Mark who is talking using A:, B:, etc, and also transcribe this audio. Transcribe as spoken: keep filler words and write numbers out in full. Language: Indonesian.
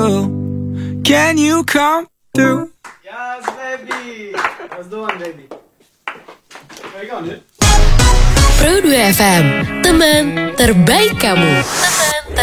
A: you. Can you come through?
B: Yes, baby. That's the one, baby. Where you going, dude?
C: Pro dua F M, teman terbaik kamu.